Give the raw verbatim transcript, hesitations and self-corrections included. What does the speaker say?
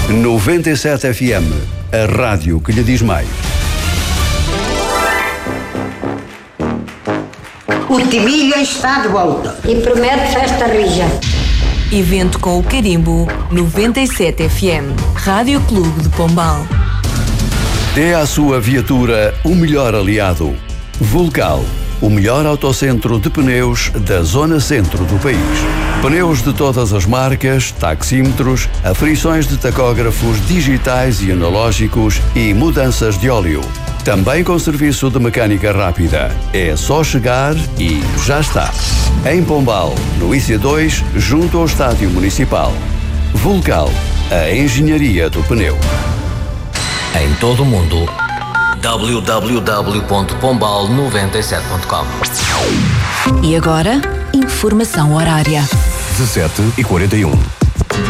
noventa e sete F M, a rádio que lhe diz mais. O Timilha está de volta. E promete festa rija. Evento com o carimbo noventa e sete F M, Rádio Clube de Pombal. Dê à sua viatura o melhor aliado. Vulcal, o melhor autocentro de pneus da zona centro do país. Pneus de todas as marcas, taxímetros, aferições de tacógrafos digitais e analógicos e mudanças de óleo. Também com serviço de mecânica rápida. É só chegar e já está. Em Pombal, no I C dois, junto ao Estádio Municipal. Vulcal, a engenharia do pneu. Em todo o mundo, w w w ponto pombal noventa e sete ponto com. E agora, informação horária. dezessete e quarenta e um.